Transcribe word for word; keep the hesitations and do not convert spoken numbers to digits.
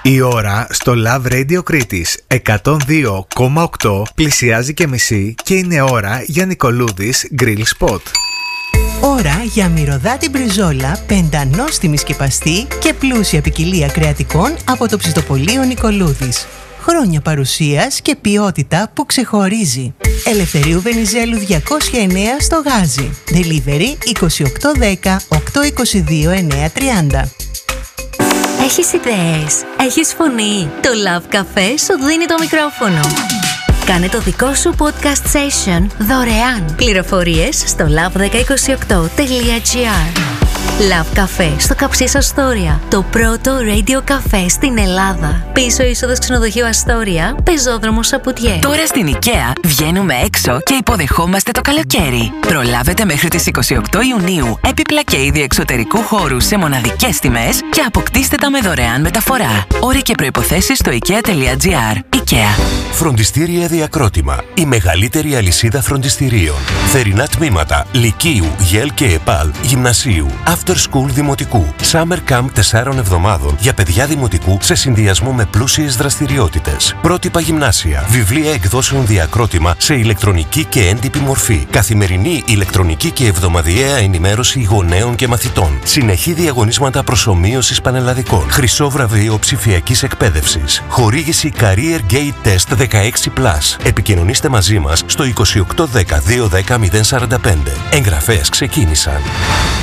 Η ώρα στο Love Radio Κρήτης εκατόν δύο κόμμα οκτώ πλησιάζει και μισή και είναι ώρα για Νικολούδης Grill Spot. Ώρα για μυρωδάτη μπριζόλα, πεντανόστιμη σκεπαστή και πλούσια ποικιλία κρεατικών από το ψητοπωλείο Νικολούδης. Χρόνια παρουσίας και ποιότητα που ξεχωρίζει. Ελευθερίου Βενιζέλου διακόσια εννέα στο Γάζι. Delivery είκοσι οκτώ δέκα οκτακόσια είκοσι δύο εννιακόσια τριάντα. Έχεις ιδέες, έχεις φωνή. Το Love Café σου δίνει το μικρόφωνο. Κάνε το δικό σου podcast session δωρεάν. Πληροφορίες στο λαβ δέκα είκοσι οκτώ τελεία τζι άρ. Love Café στο Καψίς Αστόρια. Το πρώτο radio cafe στην Ελλάδα. Πίσω είσοδος ξενοδοχείου Αστόρια, πεζόδρομο Σαπουτιέ. Τώρα στην IKEA βγαίνουμε έξω και υποδεχόμαστε το καλοκαίρι. Προλάβετε μέχρι τις είκοσι οκτώ Ιουνίου έπιπλα και είδη εξωτερικού χώρου σε μοναδικές τιμές και αποκτήστε τα με δωρεάν μεταφορά. Όροι και προϋποθέσεις στο ikea τελεία τζι άρ. IKEA. Φροντιστήρια Διακρότημα. Η μεγαλύτερη αλυσίδα φροντιστηρίων. Θερινά τμήματα Λυκείου, Γέλ και ΕΠΑΛ, Γυμνασίου. After School Δημοτικού. Summer Camp τεσσάρων εβδομάδων για παιδιά δημοτικού σε συνδυασμό με πλούσιες δραστηριότητες. Πρότυπα γυμνάσια. Βιβλία εκδόσεων Διακρότημα σε ηλεκτρονική και έντυπη μορφή. Καθημερινή ηλεκτρονική και εβδομαδιαία ενημέρωση γονέων και μαθητών. Συνεχή διαγωνίσματα προσομοίωσης πανελλαδικών. Χρυσό βραβείο ψηφιακής εκπαίδευσης. Χορήγηση Career Gate Test δεκαέξι πλας. Επικοινωνήστε μαζί μας στο είκοσι οκτώ δέκα διακόσια δέκα μηδέν σαράντα πέντε. Εγγραφές ξεκίνησαν.